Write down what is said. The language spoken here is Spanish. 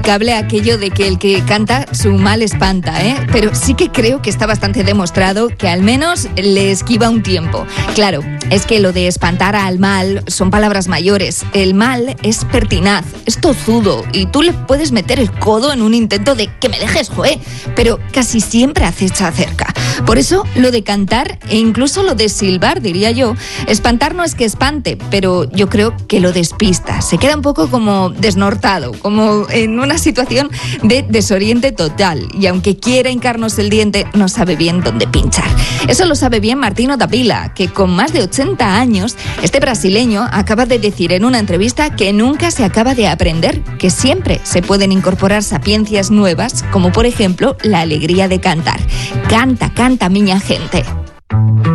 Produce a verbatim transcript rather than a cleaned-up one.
Cable aquello de que el que canta su mal espanta, ¿eh? Pero sí que creo que está bastante demostrado que al menos le esquiva un tiempo. Claro, es que lo de espantar al mal son palabras mayores. El mal es pertinaz, es tozudo y tú le puedes meter el codo en un intento de que me dejes, joe, pero casi siempre acecha cerca. Por eso lo de cantar e incluso lo de silbar, diría yo, espantar no es que espante, pero yo creo que lo despista. Se queda un poco como desnortado, como en una situación de desoriente total, y aunque quiera hincarnos el diente, no sabe bien dónde pinchar. Eso lo sabe bien Martino da Vila, que con más de ochenta años, este brasileño acaba de decir en una entrevista que nunca se acaba de aprender, que siempre se pueden incorporar sapiencias nuevas, como por ejemplo la alegría de cantar. Canta, canta, miña gente.